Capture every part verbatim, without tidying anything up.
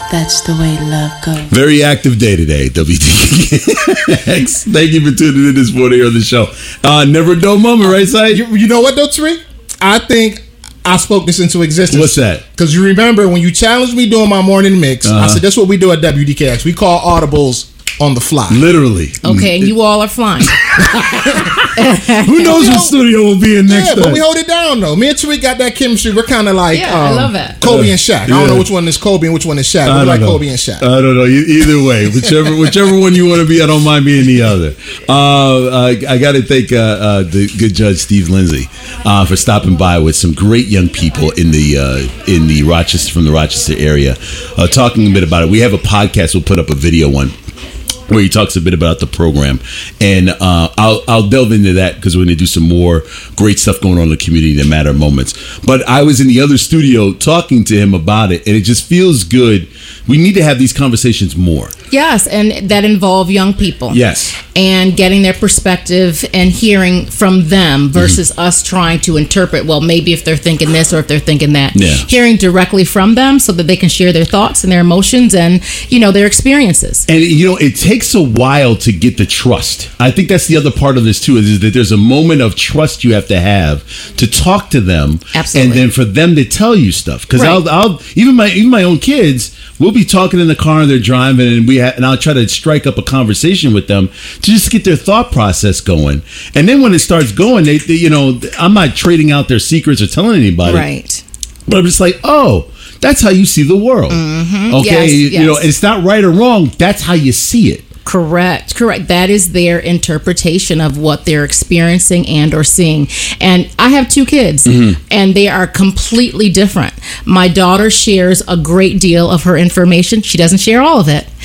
That's the way love goes. Very active day today, W D X. Thank you for tuning in this morning on the show. Uh, never a dull moment, right, Side? You, you know what, though, Tariq? I think I spoke this into existence. What's that? Because you remember when you challenged me doing my morning mix, uh-huh. I said, that's what we do at W D K X. We call audibles on the fly. Literally. Okay, and you all are flying. Who knows what studio we'll be in next yeah, time? But we hold it down, though. Me and Tariq got that chemistry. We're kind of like yeah, um, I love that. Kobe and Shaq. Yeah. I don't know which one is Kobe and which one is Shaq. We're like know. Kobe and Shaq. I don't know. E- either way, whichever whichever one you want to be, I don't mind being the other. Uh, I, I got to thank uh, uh, the good judge Steve Lindsay uh, for stopping by with some great young people in the uh, in the Rochester from the Rochester area, uh, talking a bit about it. We have a podcast. We'll put up a video one where he talks a bit about the program, and uh, I'll I'll delve into that because we're going to do some more great stuff going on in the community that matter moments. But I was in the other studio talking to him about it, and it just feels good. We need to have these conversations more. Yes, and that involve young people. Yes. And getting their perspective and hearing from them versus mm-hmm. us trying to interpret, well, maybe if they're thinking this or if they're thinking that. Yeah. Hearing directly from them so that they can share their thoughts and their emotions and, you know, their experiences. And, you know, it takes a while to get the trust. I think that's the other part of this, too, is that there's a moment of trust you have to have to talk to them. Absolutely. And then for them to tell you stuff. Because right. I'll, I'll, even my, even my own kids, we'll be talking in the car and they're driving, and we ha- and I'll try to strike up a conversation with them to just get their thought process going. And then when it starts going, they, they you know, I'm not trading out their secrets or telling anybody. Right. But I'm just like, oh, that's how you see the world. Mm-hmm. Okay, yes, you yes. know, it's not right or wrong. That's how you see it. Correct, correct. That is their interpretation of what they're experiencing and or seeing. And I have two kids, mm-hmm. and they are completely different. My daughter shares a great deal of her information. She doesn't share all of it.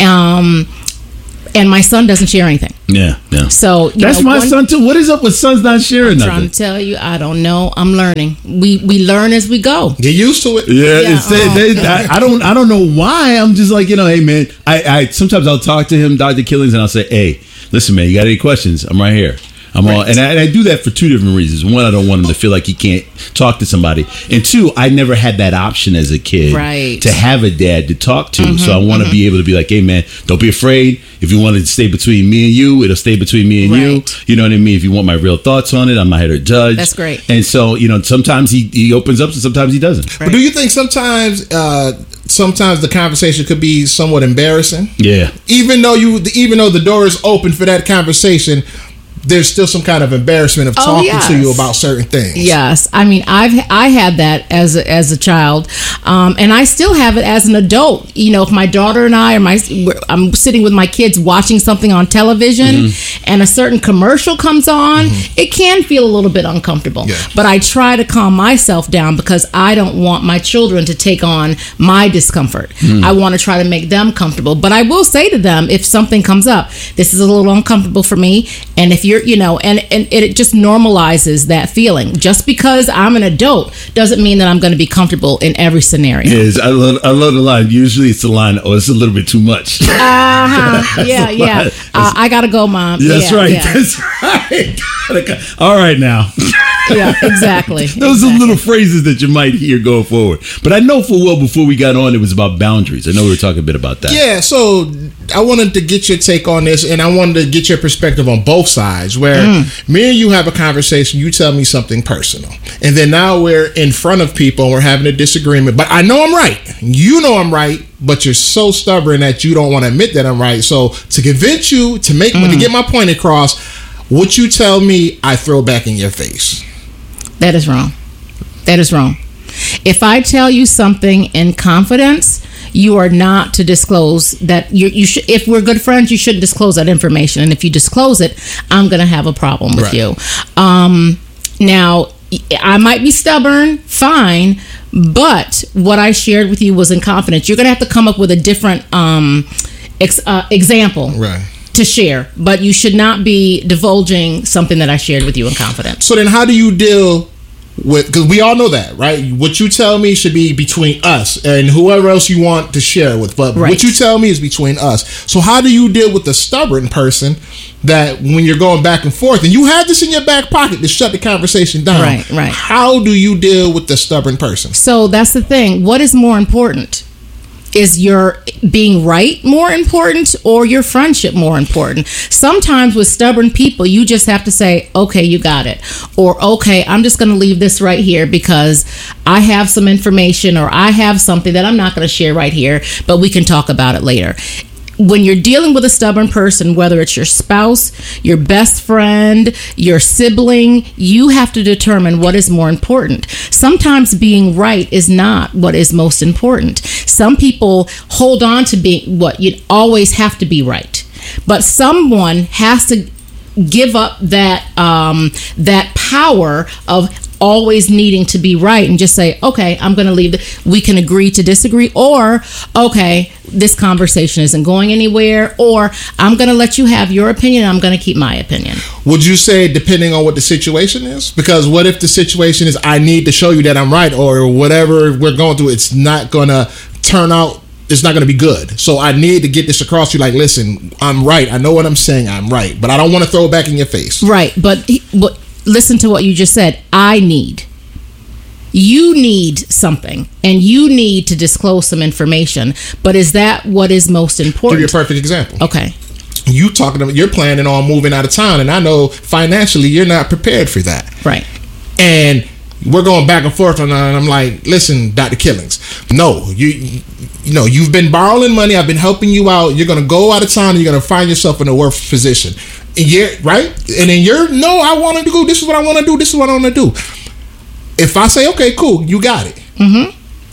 Um, and my son doesn't share anything. Yeah, yeah. So you that's know, my one, son too. What is up with sons not sharing I'm nothing? Trying to tell you, I don't know. I'm learning. We we learn as we go. Get used to it. Yeah, Yeah, it's, they, oh, they, God. I, I don't I don't know why. I'm just like, you know, hey man. I, I sometimes I'll talk to him, Doctor Killings, and I'll say, hey, listen, man, you got any questions? I'm right here. I'm all, and I, and I do that for two different reasons. One, I don't want him to feel like he can't talk to somebody, and two, I never had that option as a kid right. to have a dad to talk to. Mm-hmm, so I want to mm-hmm. be able to be like, hey man, don't be afraid. If you want it to stay between me and you, it'll stay between me and right. you. You know what I mean? If you want my real thoughts on it, I'm not here to judge. That's great. And so, you know, sometimes he, he opens up and sometimes he doesn't. Right. But do you think sometimes uh, sometimes the conversation could be somewhat embarrassing? Yeah. Even though you even though the door is open for that conversation, there's still some kind of embarrassment of oh, talking yes. to you about certain things. Yes, I mean, I've I had that as a, as a child, um, and I still have it as an adult. You know, if my daughter and I, or my, I'm sitting with my kids watching something on television, mm-hmm. and a certain commercial comes on, mm-hmm. it can feel a little bit uncomfortable. Yeah. But I try to calm myself down because I don't want my children to take on my discomfort. Mm-hmm. I want to try to make them comfortable. But I will say to them, if something comes up, this is a little uncomfortable for me, and if you're you know, and, and it just normalizes that feeling. Just because I'm an adult doesn't mean that I'm going to be comfortable in every scenario. Yes, I love, I love the line. Usually it's the line, oh, it's a little bit too much. Uh-huh. Yeah, yeah. Uh, I got to go, Mom. Yeah, that's yeah, right. Yeah. That's right. All right, now. Yeah, exactly. Those exactly. are little phrases that you might hear going forward. But I know full well before we got on, it was about boundaries. I know we were talking a bit about that. Yeah, so I wanted to get your take on this, and I wanted to get your perspective on both sides, where mm. me and you have a conversation, you tell me something personal, and then now we're in front of people and we're having a disagreement, but I know I'm right. You know I'm right, but you're so stubborn that you don't want to admit that I'm right. So to convince you, to make mm. to get my point across, what you tell me, I throw back in your face. That is wrong. That is wrong. If I tell you something in confidence, you are not to disclose that. You, you should. If we're good friends, you shouldn't disclose that information. And if you disclose it, I'm going to have a problem with right. you. Um, now, I might be stubborn, fine, but what I shared with you was in confidence. You're going to have to come up with a different um, ex, uh, example. Right. To share, but you should not be divulging something that I shared with you in confidence. So then how do you deal with, because we all know that, right? What you tell me should be between us and whoever else you want to share with, but right. what you tell me is between us. So how do you deal with the stubborn person that when you're going back and forth, and you have this in your back pocket to shut the conversation down? Right, right. How do you deal with the stubborn person? So that's the thing. What is more important? Is your being right more important or your friendship more important? Sometimes with stubborn people, you just have to say, okay, you got it. Or, okay, I'm just going to leave this right here because I have some information or I have something that I'm not going to share right here, but we can talk about it later. When you're dealing with a stubborn person, whether it's your spouse, your best friend, your sibling, you have to determine what is more important. Sometimes being right is not what is most important. Some people hold on to being what you always have to be right, but someone has to give up that um, that power of always needing to be right and just say, okay, I'm going to leave. The, we can agree to disagree, or okay, this conversation isn't going anywhere, or I'm going to let you have your opinion and I'm going to keep my opinion. Would you say depending on what the situation is? Because what if the situation is I need to show you that I'm right, or whatever we're going through, it's not going to turn out, it's not going to be good. So I need to get this across to you like, listen, I'm right. I know what I'm saying. I'm right. But I don't want to throw it back in your face. Right. But, but listen to what you just said. I need. You need something and you need to disclose some information. But is that what is most important? Give you a perfect example. Okay. You talking about, you're planning on moving out of town, and I know financially you're not prepared for that. Right. And we're going back and forth on that, and I'm like, listen, Doctor Killings, no, you you know, you've been borrowing money, I've been helping you out, you're going to go out of town and you're going to find yourself in a worse position. And you're, right? And then you're, no, I want to do, this is what I want to do, this is what I want to do. If I say, okay, cool, you got it. Mm-hmm.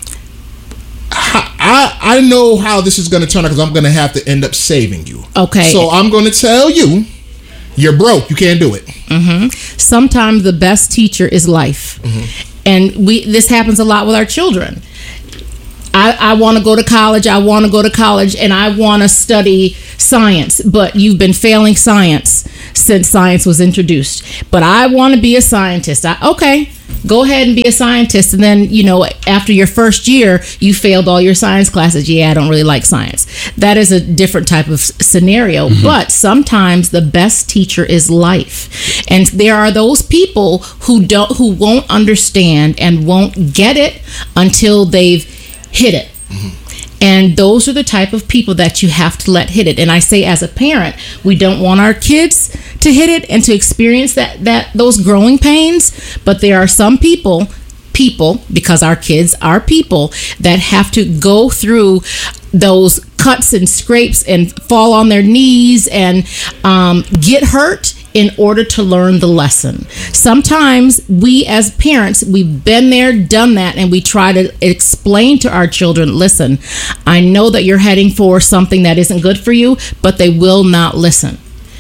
I, I know how this is going to turn out because I'm going to have to end up saving you. Okay. So I'm going to tell you, you're broke, you can't do it. Mm-hmm. Sometimes the best teacher is life. Mm-hmm. And we this happens a lot with our children. I, I want to go to college, I want to go to college, and I want to study science, but you've been failing science since science was introduced. But I want to be a scientist. I, okay, go ahead and be a scientist. And then, you know, after your first year, you failed all your science classes. Yeah, I don't really like science. That is a different type of scenario. Mm-hmm. But sometimes the best teacher is life. And there are those people who don't, who won't understand and won't get it until they've hit it. Mm-hmm. And those are the type of people that you have to let hit it. And I say, as a parent, we don't want our kids to hit it and to experience that that those growing pains. But there are some people, people, because our kids are people, that have to go through those cuts and scrapes and fall on their knees and um, get hurt in order to learn the lesson. Sometimes we as parents, we've been there, done that, and we try to explain to our children, listen, I know that you're heading for something that isn't good for you, but they will not listen.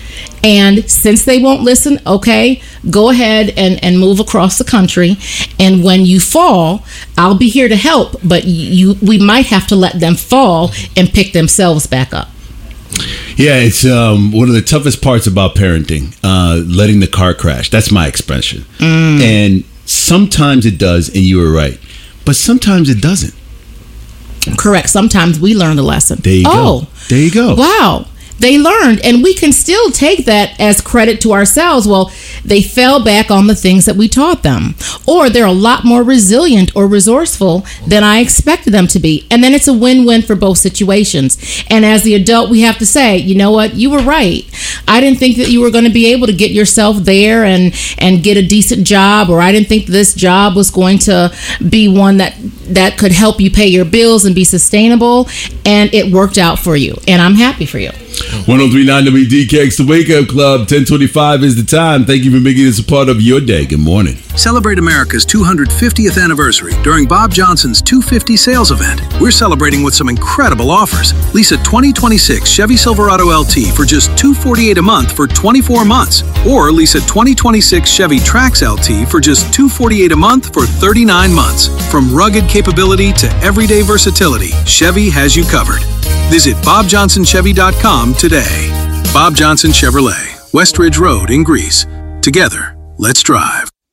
And since they won't listen, okay, go ahead and, and move across the country. And when you fall, I'll be here to help, but you we might have to let them fall and pick themselves back up. Yeah, it's um, one of the toughest parts about parenting, uh, letting the car crash. That's my expression. Mm. And sometimes it does, and you were right. But sometimes it doesn't. Correct. Sometimes we learn the lesson. There you oh, go. There you go. Wow. They learned, and we can still take that as credit to ourselves. Well, they fell back on the things that we taught them, or they're a lot more resilient or resourceful than I expected them to be. And then it's a win-win for both situations. And as the adult, we have to say, you know what, you were right. I didn't think that you were going to be able to get yourself there and, and get a decent job, or I didn't think this job was going to be one that, that could help you pay your bills and be sustainable. And it worked out for you. And I'm happy for you. one oh three point nine W D K X, the Wake Up Club. ten twenty-five is the time. Thank you for making this a part of your day. Good morning. Celebrate America's two hundred fiftieth anniversary during Bob Johnson's two fifty sales event. We're celebrating with some incredible offers. Lease a twenty twenty-six Chevy Silverado L T for just two hundred forty-eight dollars a month for twenty-four months. Or lease a twenty twenty-six Chevy Trax L T for just two hundred forty-eight dollars a month for thirty-nine months. From rugged capability to everyday versatility, Chevy has you covered. Visit bob johnson chevy dot com today. Bob Johnson Chevrolet, West Ridge Road in Greece. Together, let's drive.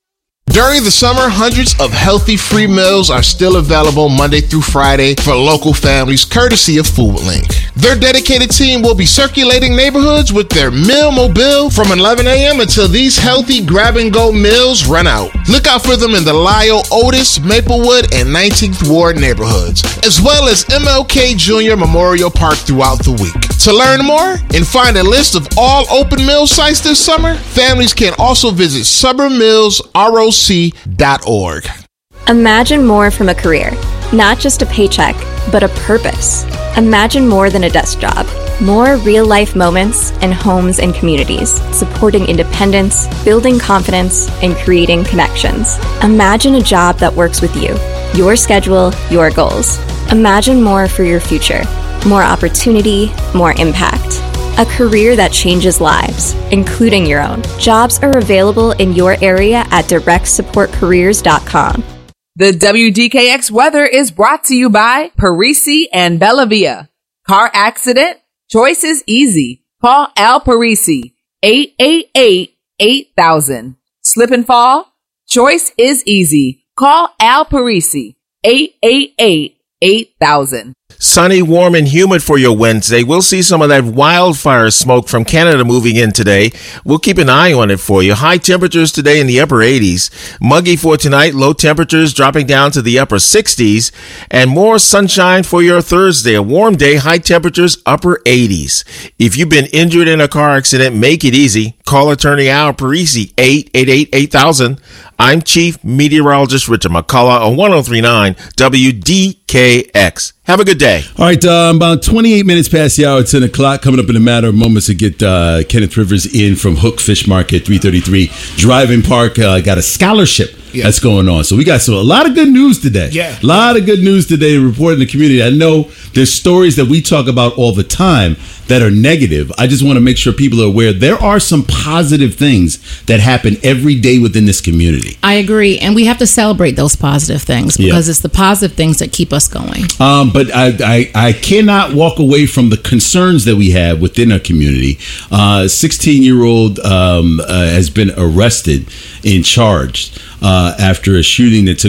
During the summer, hundreds of healthy free meals are still available Monday through Friday for local families, courtesy of FoodLink. Their dedicated team will be circulating neighborhoods with their Meal Mobile from eleven a.m. until these healthy grab-and-go meals run out. Look out for them in the Lyle, Otis, Maplewood, and nineteenth Ward neighborhoods, as well as M L K Junior Memorial Park throughout the week. To learn more and find a list of all open meal sites this summer, families can also visit summer mills R O C dot org. Imagine more from a career, not just a paycheck, but a purpose. Imagine more than a desk job. More real-life moments and homes and communities, supporting independence, building confidence, and creating connections. Imagine a job that works with you, your schedule, your goals. Imagine more for your future. More opportunity, more impact. A career that changes lives, including your own. Jobs are available in your area at direct support careers dot com. The W D K X weather is brought to you by Parisi and Bellavia. Car accident? Choice is easy. Call Al Parisi, eight eight eight, eight thousand. Slip and fall? Choice is easy. Call Al Parisi, eight eight eight, eight thousand. Sunny, warm, and humid for your Wednesday. We'll see some of that wildfire smoke from Canada moving in today. We'll keep an eye on it for you. High temperatures today in the upper eighties. Muggy for tonight. Low temperatures dropping down to the upper sixties. And more sunshine for your Thursday. A warm day. High temperatures upper eighties. If you've been injured in a car accident, make it easy. Call attorney Al Parisi, eight eight eight, eight thousand. I'm Chief Meteorologist Richard McCullough on one oh three point nine W D K X. Have a good day. All right, um, about twenty-eight minutes past the hour, ten o'clock. Coming up in a matter of moments to get uh, Kenneth Rivers in from Hook Fish Market, three thirty-three Driving Park. Uh, got a scholarship yeah. that's going on. So we got some, a lot of good news today. Yeah. A lot of good news today to report in the community. I know there's stories that we talk about all the time that are negative. I just want to make sure people are aware there are some positive things that happen every day within this community. I agree. And we have to celebrate those positive things because yeah. it's the positive things that keep us going. Um, but I, I, I cannot walk away from the concerns that we have within our community. Uh, sixteen-year-old um, uh, has been arrested and charged uh, after a shooting that took